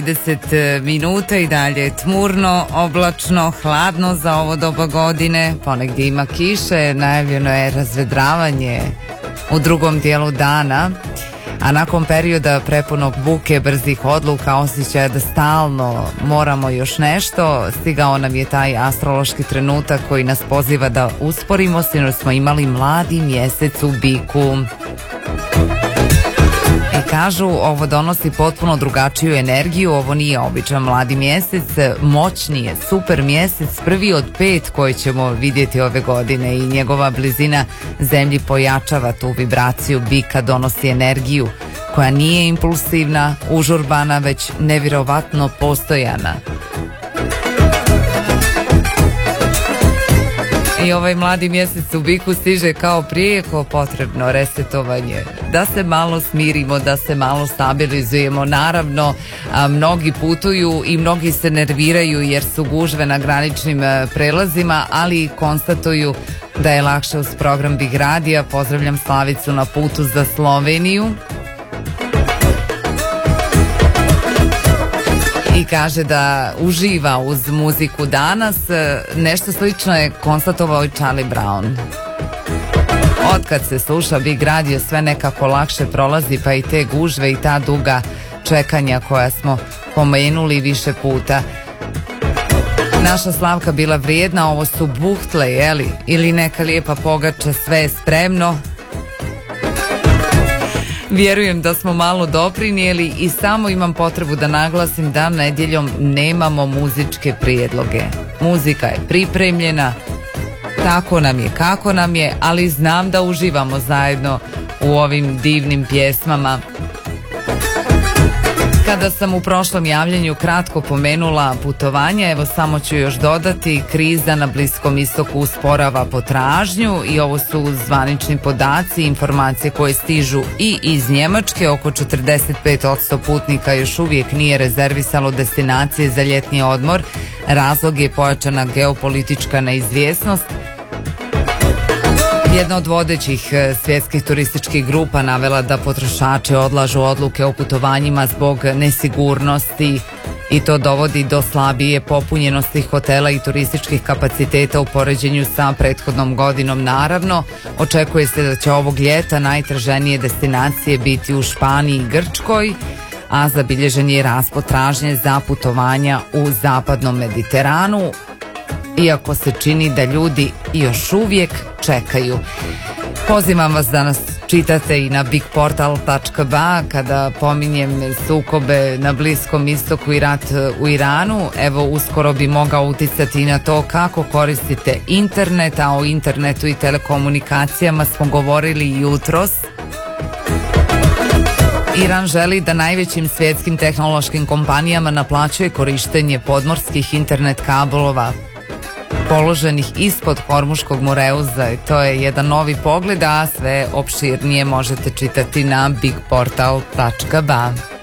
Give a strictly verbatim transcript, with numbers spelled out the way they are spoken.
trideset minuta i dalje je tmurno, oblačno, hladno za ovo doba godine, ponegdje ima kiše, najavljeno je razvedravanje u drugom dijelu dana, a nakon perioda prepunog buke, brzih odluka, osjećaja da stalno moramo još nešto, stigao nam je taj astrološki trenutak koji nas poziva da usporimo, sinoć smo imali mladi mjesec u biku. I kažu, ovo donosi potpuno drugačiju energiju, ovo nije običan mladi mjesec, moćni je, super mjesec, prvi od pet koji ćemo vidjeti ove godine i njegova blizina zemlji pojačava tu vibraciju bika, donosi energiju koja nije impulsivna, užurbana, već nevjerovatno postojana. I ovaj mladi mjesec u biku stiže kao prijeko potrebno resetovanje, da se malo smirimo, da se malo stabilizujemo. Naravno, a, mnogi putuju i mnogi se nerviraju jer su gužve na graničnim a, prelazima, ali konstatuju da je lakše uz program Big Radija. Pozdravljam Slavicu na putu za Sloveniju. I kaže da uživa uz muziku danas. Nešto slično je konstatovao i Charlie Brown. Otkad se sluša Big Radio sve nekako lakše prolazi, pa i te gužve i ta duga čekanja koja smo pomenuli više puta. Naša Slavka bila vrijedna, ovo su buhtle, jeli? Ili neka lijepa pogača, sve je spremno. Vjerujem da smo malo doprinijeli i samo imam potrebu da naglasim da nedjeljom nemamo muzičke prijedloge. Muzika je pripremljena, tako nam je kako nam je, ali znam da uživamo zajedno u ovim divnim pjesmama. Kada sam u prošlom javljanju kratko pomenula putovanja, evo samo ću još dodati, kriza na Bliskom istoku usporava potražnju i ovo su zvanični podaci, informacije koje stižu i iz Njemačke. Oko četrdeset pet posto putnika još uvijek nije rezervisalo destinacije za ljetni odmor. Razlog je pojačana geopolitička neizvjesnost. Jedna od vodećih svjetskih turističkih grupa navela da potrošači odlažu odluke o putovanjima zbog nesigurnosti i to dovodi do slabije popunjenosti hotela i turističkih kapaciteta u poređenju sa prethodnom godinom. Naravno, očekuje se da će ovog ljeta najtraženije destinacije biti u Španiji i Grčkoj, a zabilježen je rast potražnje za putovanja u zapadnom Mediteranu, iako se čini da ljudi još uvijek čekaju. Pozivam vas da nas čitate i na big portal tačka ba kada pominjem sukobe na Bliskom istoku i rat u Iranu. Evo, uskoro bi mogao uticati na to kako koristite internet, a o internetu i telekomunikacijama smo govorili jutros. Iran želi da najvećim svjetskim tehnološkim kompanijama naplaćuje korištenje podmorskih internet kablova položenih ispod Hormuškog Moreuza. To je jedan novi pogled, a sve opširnije možete čitati na big portal tačka ba.